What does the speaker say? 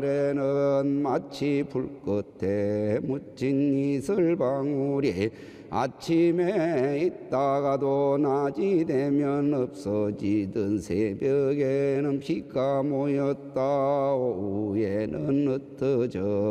에는 마치 불끝에 묻힌 이슬방울이 아침에 있다가도 낮이 되면 없어지던 새벽에는 비가 모였다 오후에는 흩어져